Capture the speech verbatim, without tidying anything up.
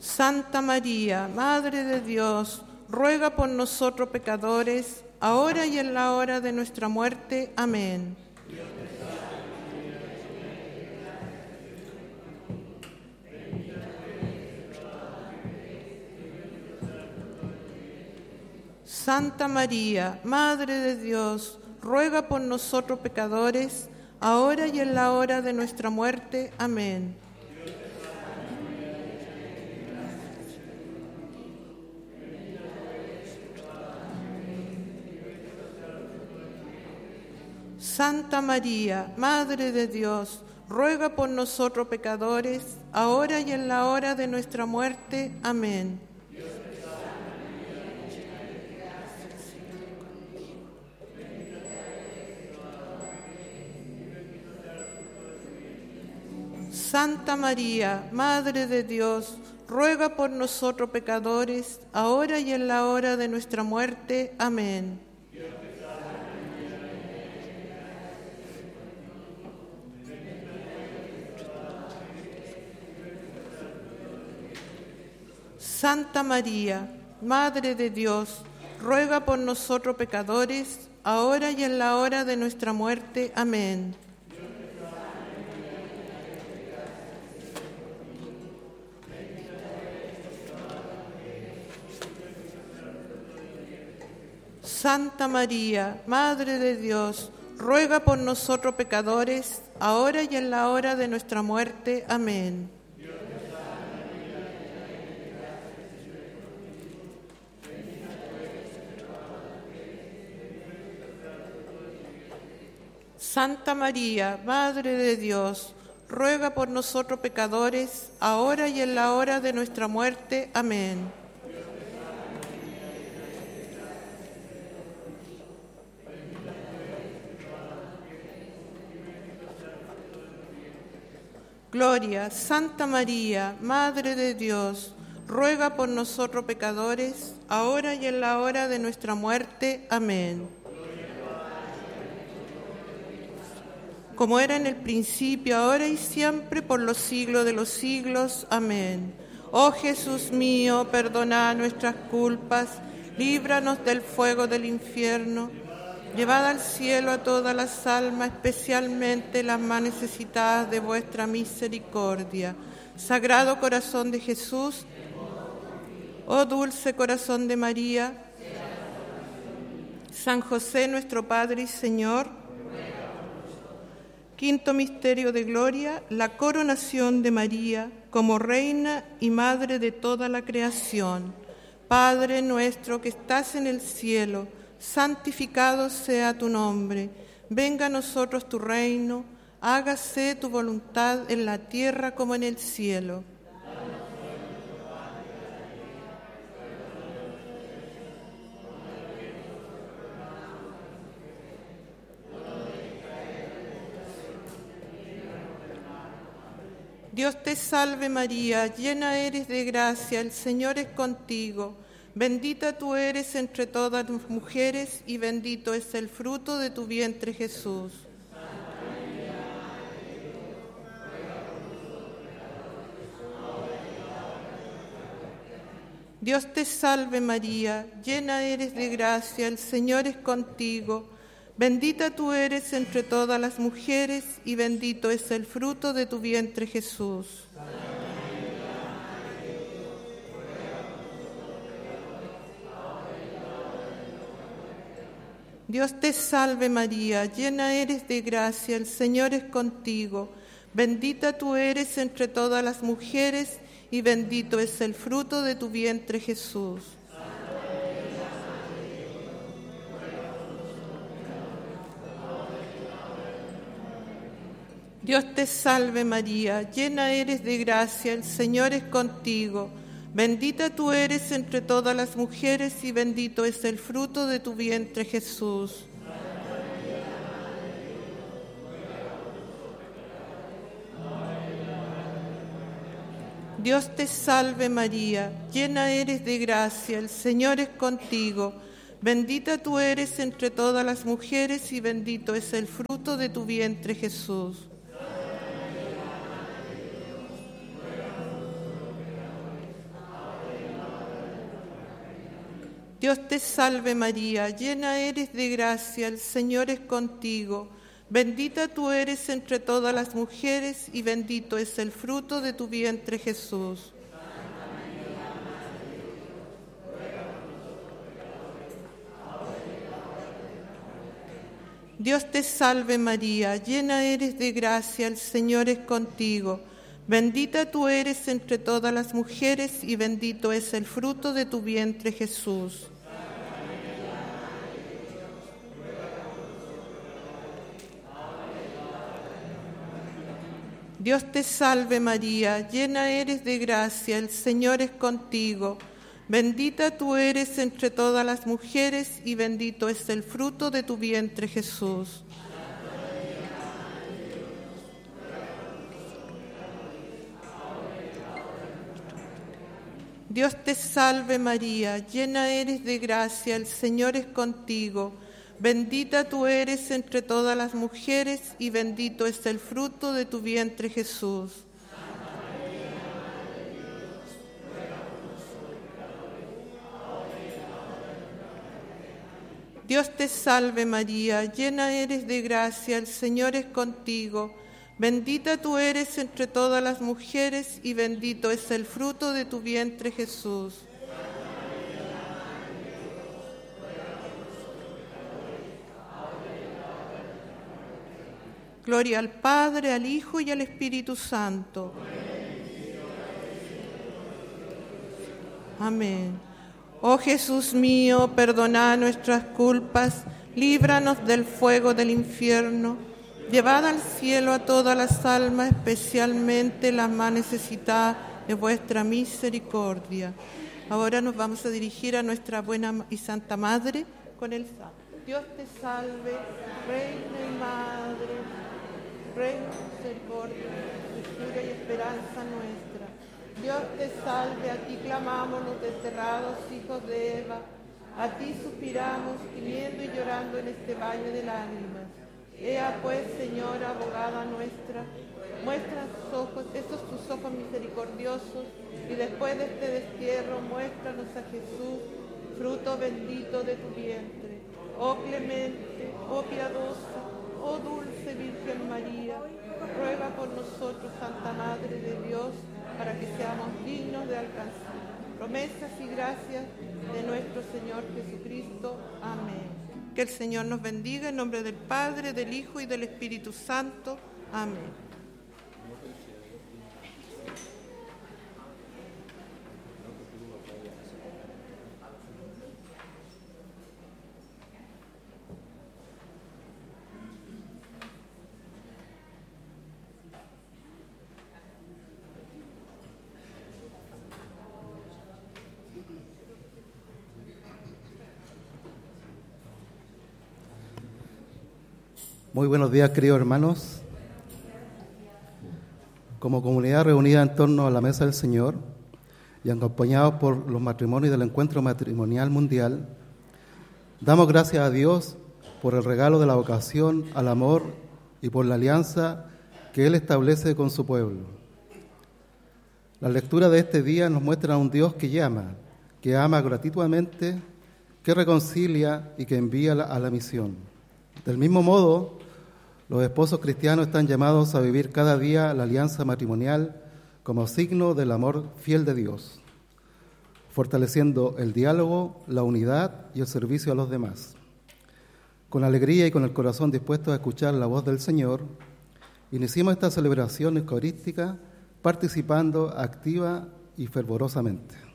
Santa María, Madre de Dios, ruega por nosotros pecadores, ahora y en la hora de nuestra muerte. Amén. Santa María, Madre de Dios, ruega por nosotros pecadores, ahora y en la hora de nuestra muerte. Amén. Santa María, Madre de Dios, ruega por nosotros pecadores, ahora y en la hora de nuestra muerte. Amén. Santa María, Madre de Dios, ruega por nosotros pecadores, ahora y en la hora de nuestra muerte. Amén. Santa María, Madre de Dios, ruega por nosotros pecadores, ahora y en la hora de nuestra muerte. Amén. Santa María, Madre de Dios, ruega por nosotros pecadores, ahora y en la hora de nuestra muerte. Amén. Santa María, Madre de Dios, ruega por nosotros pecadores, ahora y en la hora de nuestra muerte. Amén. Gloria, Santa María, Madre de Dios, ruega por nosotros pecadores, ahora y en la hora de nuestra muerte. Amén. Como era en el principio, ahora y siempre, por los siglos de los siglos. Amén. Oh Jesús mío, perdona nuestras culpas, líbranos del fuego del infierno, llevad al cielo a todas las almas, especialmente las más necesitadas de vuestra misericordia. Sagrado corazón de Jesús, oh dulce corazón de María, San José nuestro Padre y Señor. Quinto misterio de gloria, la coronación de María como Reina y Madre de toda la creación. Padre nuestro que estás en el cielo, santificado sea tu nombre. Venga a nosotros tu reino, hágase tu voluntad en la tierra como en el cielo. Dios te salve María, llena eres de gracia, el Señor es contigo. Bendita tú eres entre todas las mujeres y bendito es el fruto de tu vientre Jesús. Dios te salve María, llena eres de gracia, el Señor es contigo. Bendita tú eres entre todas las mujeres y bendito es el fruto de tu vientre Jesús. Dios te salve María, llena eres de gracia, el Señor es contigo. Bendita tú eres entre todas las mujeres y bendito es el fruto de tu vientre Jesús. Dios te salve María, llena eres de gracia, el Señor es contigo. Bendita tú eres entre todas las mujeres y bendito es el fruto de tu vientre Jesús. Dios te salve María, llena eres de gracia, el Señor es contigo. Bendita tú eres entre todas las mujeres y bendito es el fruto de tu vientre Jesús. Dios te salve María, llena eres de gracia, el Señor es contigo. Bendita tú eres entre todas las mujeres y bendito es el fruto de tu vientre Jesús. Dios te salve María, llena eres de gracia, el Señor es contigo. Bendita tú eres entre todas las mujeres y bendito es el fruto de tu vientre Jesús. Dios te salve María, llena eres de gracia, el Señor es contigo. Bendita tú eres entre todas las mujeres y bendito es el fruto de tu vientre Jesús. Dios te salve María, llena eres de gracia, el Señor es contigo. Bendita tú eres entre todas las mujeres y bendito es el fruto de tu vientre Jesús. Dios te salve María, llena eres de gracia, el Señor es contigo. Bendita tú eres entre todas las mujeres y bendito es el fruto de tu vientre Jesús. Gloria al Padre, al Hijo y al Espíritu Santo. Amén. Oh Jesús mío, perdona nuestras culpas, líbranos del fuego del infierno, llevad al cielo a todas las almas, especialmente las más necesitadas de vuestra misericordia. Ahora nos vamos a dirigir a nuestra buena y santa Madre con el salmo. Dios te salve, Reina y Madre, Reina, misericordia, dulzura y esperanza nuestra. Dios te salve, a ti clamamos los desterrados hijos de Eva, a ti suspiramos, gimiendo y llorando en este valle de lágrimas. Ea pues, Señora, abogada nuestra, muestra tus ojos, estos tus ojos misericordiosos, y después de este destierro muéstranos a Jesús, fruto bendito de tu vientre. Oh clemente, oh piadosa, oh dulce Virgen María, ruega por nosotros, Santa Madre de Dios, para que seamos dignos de alcanzar promesas y gracias de nuestro Señor Jesucristo. Amén. Que el Señor nos bendiga en nombre del Padre, del Hijo y del Espíritu Santo. Amén. Muy buenos días, queridos hermanos. Como comunidad reunida en torno a la mesa del Señor y acompañados por los matrimonios del Encuentro Matrimonial Mundial, damos gracias a Dios por el regalo de la vocación al amor y por la alianza que Él establece con su pueblo. La lectura de este día nos muestra a un Dios que llama, que ama gratuitamente, que reconcilia y que envía a la misión. Del mismo modo, los esposos cristianos están llamados a vivir cada día la alianza matrimonial como signo del amor fiel de Dios, fortaleciendo el diálogo, la unidad y el servicio a los demás. Con alegría y con el corazón dispuesto a escuchar la voz del Señor, iniciamos esta celebración eucarística participando activa y fervorosamente.